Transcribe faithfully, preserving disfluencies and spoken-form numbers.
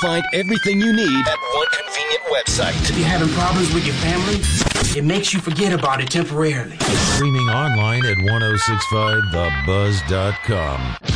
find everything you need at one convenient website. If you're having problems with your family, it makes you forget about it temporarily. Streaming online at ten sixty-five the buzz dot com.